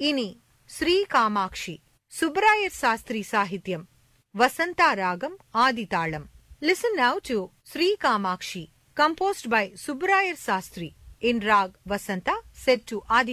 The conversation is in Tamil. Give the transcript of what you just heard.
இனி ஸ்ரீ காமாட்சி, சுப்பராயர் சாஸ்திரி சாகித்யம், வசந்தா ராகம் ஆதிதாளம். Listen now to Sri Kamakshi, composed by Subbarayar Sastri in Rag Vasanta, set to Adi